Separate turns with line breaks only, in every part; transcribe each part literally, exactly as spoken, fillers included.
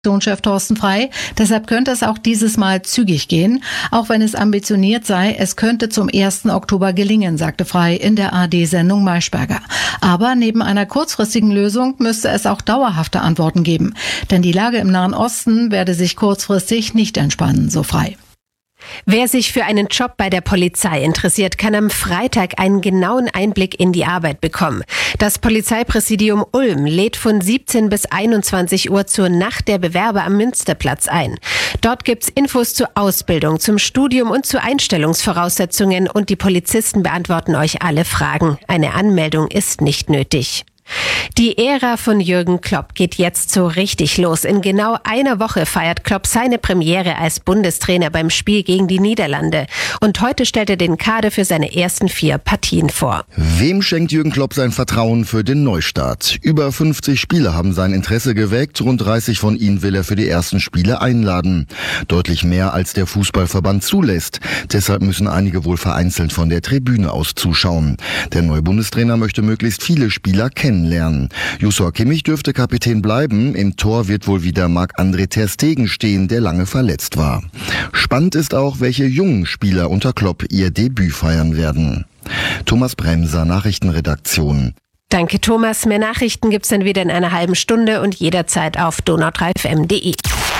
Chef Thorsten Frey. Deshalb könnte es auch dieses Mal zügig gehen. Auch wenn es ambitioniert sei, es könnte zum ersten Oktober gelingen, sagte Frey in der A R D-Sendung Maischberger. Aber neben einer kurzfristigen Lösung müsste es auch dauerhafte Antworten geben. Denn die Lage im Nahen Osten werde sich kurzfristig nicht entspannen, so Frey.
Wer sich für einen Job bei der Polizei interessiert, kann am Freitag einen genauen Einblick in die Arbeit bekommen. Das Polizeipräsidium Ulm lädt von siebzehn bis einundzwanzig Uhr zur Nacht der Bewerber am Münsterplatz ein. Dort gibt's Infos zur Ausbildung, zum Studium und zu Einstellungsvoraussetzungen und die Polizisten beantworten euch alle Fragen. Eine Anmeldung ist nicht nötig. Die Ära von Jürgen Klopp geht jetzt so richtig los. In genau einer Woche feiert Klopp seine Premiere als Bundestrainer beim Spiel gegen die Niederlande. Und heute stellt er den Kader für seine ersten vier Partien vor.
Wem schenkt Jürgen Klopp sein Vertrauen für den Neustart? Über fünfzig Spieler haben sein Interesse geweckt. Rund dreißig von ihnen will er für die ersten Spiele einladen. Deutlich mehr als der Fußballverband zulässt. Deshalb müssen einige wohl vereinzelt von der Tribüne aus zuschauen. Der neue Bundestrainer möchte möglichst viele Spieler kennen. Lernen. Joshua Kimmich dürfte Kapitän bleiben. Im Tor wird wohl wieder Marc-André ter Stegen stehen, der lange verletzt war. Spannend ist auch, welche jungen Spieler unter Klopp ihr Debüt feiern werden. Thomas Bremser, Nachrichtenredaktion.
Danke Thomas. Mehr Nachrichten gibt's dann wieder in einer halben Stunde und jederzeit auf donau drei f m punkt de.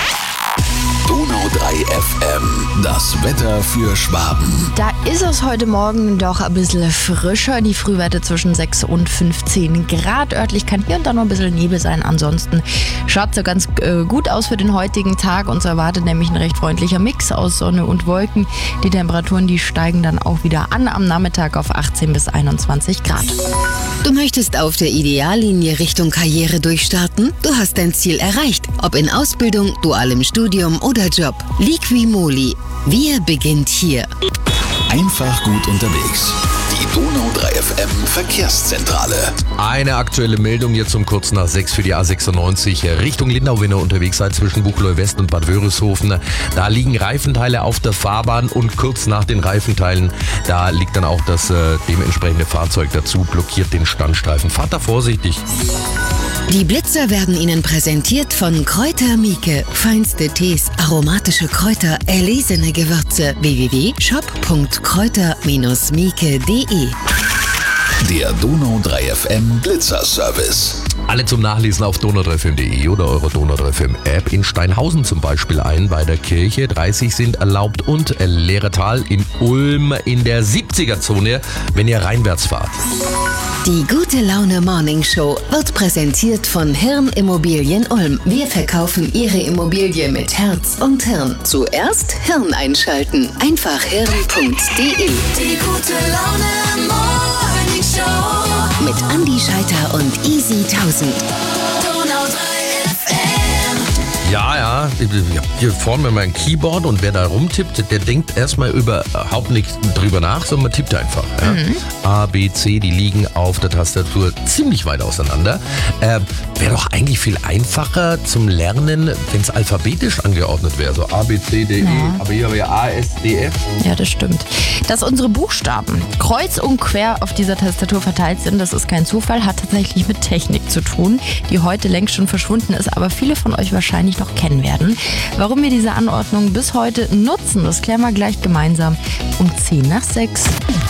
Donau drei F M, das Wetter für Schwaben.
Da ist es heute Morgen doch ein bisschen frischer. Die Frühwerte zwischen sechs und fünfzehn Grad. Örtlich kann hier und da noch ein bisschen Nebel sein. Ansonsten schaut so ganz äh, gut aus für den heutigen Tag. Uns erwartet nämlich ein recht freundlicher Mix aus Sonne und Wolken. Die Temperaturen, die steigen dann auch wieder an am Nachmittag auf achtzehn bis einundzwanzig Grad.
Du möchtest auf der Ideallinie Richtung Karriere durchstarten? Du hast dein Ziel erreicht. Ob in Ausbildung, dualem Studium oder Job. Liqui-Moly. Wir beginnt hier.
Einfach gut unterwegs. Die Donau drei F M Verkehrszentrale.
Eine aktuelle Meldung jetzt um kurz nach sechs für die A sechsundneunzig Richtung Lindau, wenn ihr unterwegs seid zwischen Buchloe West und Bad Wörishofen. Da liegen Reifenteile auf der Fahrbahn und kurz nach den Reifenteilen, da liegt dann auch das äh, dementsprechende Fahrzeug dazu, blockiert den Standstreifen. Fahrt da vorsichtig.
Die Blitzer werden Ihnen präsentiert von Kräuter Mieke. Feinste Tees, aromatische Kräuter, erlesene Gewürze. w w w punkt shop punkt kräuter Bindestrich mieke punkt de.
Der Donau drei F M Blitzer-Service.
Alle zum Nachlesen auf donau drei f m punkt de oder eure Donau drei F M App. In Steinhausen zum Beispiel ein bei der Kirche. dreißig sind erlaubt und Lehretal in Ulm in der siebziger-Zone, wenn ihr reinwärts fahrt.
Die Gute Laune Morning Show wird präsentiert von Hirn Immobilien Ulm. Wir verkaufen Ihre Immobilie mit Herz und Hirn. Zuerst Hirn einschalten. Einfach hirn punkt de.
Die Gute Laune Morning Show
mit Andi Scheiter und Easy tausend.
Donau drei F M.
Ja, ja, hier vorne mit meinem Keyboard und wer da rumtippt, der denkt erstmal überhaupt nicht drüber nach, sondern man tippt einfach. Ja. Mhm. A, B, C, die liegen auf der Tastatur ziemlich weit auseinander. Äh, wäre doch eigentlich viel einfacher zum Lernen, wenn es alphabetisch angeordnet wäre. So A, B, C, D, E. Ja. Aber hier haben wir ja A, S, D, F.
Ja, das stimmt. Dass unsere Buchstaben kreuz und quer auf dieser Tastatur verteilt sind, das ist kein Zufall, hat tatsächlich mit Technik zu tun, die heute längst schon verschwunden ist, aber viele von euch wahrscheinlich noch kennen werden. Warum wir diese Anordnung bis heute nutzen, das klären wir gleich gemeinsam um zehn nach sechs.